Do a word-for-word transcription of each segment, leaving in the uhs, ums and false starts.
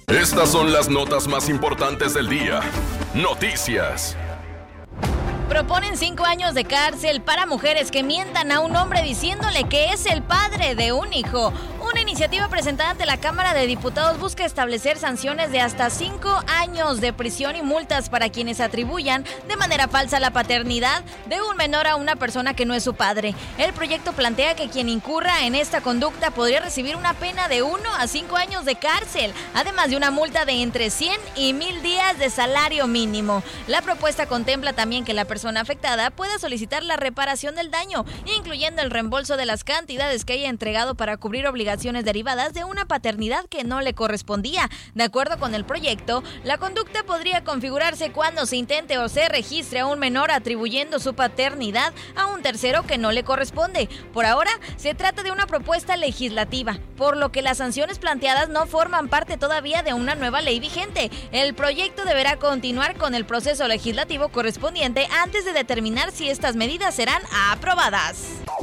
Estas son las notas más importantes del día. Noticias. Proponen cinco años de cárcel para mujeres que mientan a un hombre diciéndole que es el padre de un hijo. Una iniciativa presentada ante la Cámara de Diputados busca establecer sanciones de hasta cinco años de prisión y multas para quienes atribuyan de manera falsa la paternidad de un menor a una persona que no es su padre. El proyecto plantea que quien incurra en esta conducta podría recibir una pena de uno a cinco años de cárcel, además de una multa de entre cien y mil días de salario mínimo. La propuesta contempla también que la persona afectada pueda solicitar la reparación del daño, incluyendo el reembolso de las cantidades que haya entregado para cubrir obligaciones derivadas de una paternidad que no le correspondía. De acuerdo con el proyecto, la conducta podría configurarse cuando se intente o se registre a un menor atribuyendo su paternidad a un tercero que no le corresponde. Por ahora, se trata de una propuesta legislativa, por lo que las sanciones planteadas no forman parte todavía de una nueva ley vigente. El proyecto deberá continuar con el proceso legislativo correspondiente antes de determinar si estas medidas serán aprobadas.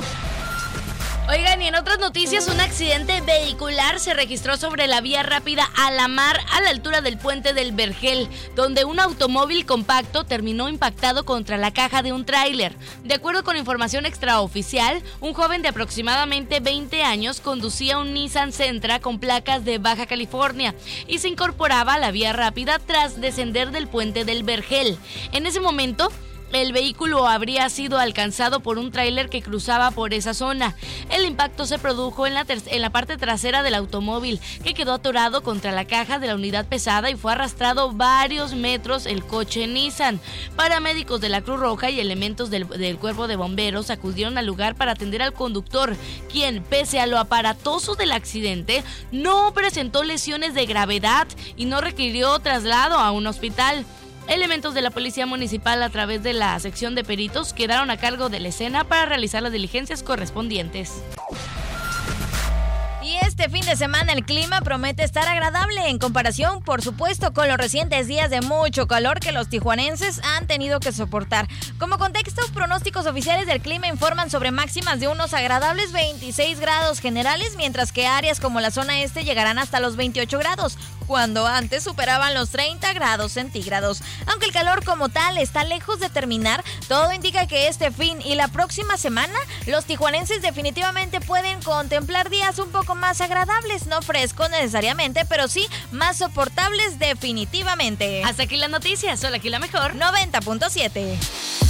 Oigan, y en otras noticias, un accidente vehicular se registró sobre la vía rápida Alamar a la altura del puente del Vergel, donde un automóvil compacto terminó impactado contra la caja de un tráiler. De acuerdo con información extraoficial, un joven de aproximadamente veinte años conducía un Nissan Sentra con placas de Baja California y se incorporaba a la vía rápida tras descender del puente del Vergel. En ese momento, el vehículo habría sido alcanzado por un tráiler que cruzaba por esa zona. El impacto se produjo en la, ter- en la parte trasera del automóvil, que quedó atorado contra la caja de la unidad pesada y fue arrastrado varios metros el coche Nissan. Paramédicos de la Cruz Roja y elementos del, del cuerpo de bomberos acudieron al lugar para atender al conductor, quien, pese a lo aparatoso del accidente, no presentó lesiones de gravedad y no requirió traslado a un hospital. Elementos de la Policía Municipal, a través de la sección de peritos, quedaron a cargo de la escena para realizar las diligencias correspondientes. Y este fin de semana el clima promete estar agradable en comparación, por supuesto, con los recientes días de mucho calor que los tijuanenses han tenido que soportar. Como contexto, pronósticos oficiales del clima informan sobre máximas de unos agradables veintiséis grados generales, mientras que áreas como la zona este llegarán hasta los veintiocho grados, cuando antes superaban los treinta grados centígrados. Aunque el calor como tal está lejos de terminar, todo indica que este fin y la próxima semana los tijuanenses definitivamente pueden contemplar días un poco más agradables, no frescos necesariamente, pero sí más soportables definitivamente. Hasta aquí las noticias, solo aquí la mejor noventa punto siete.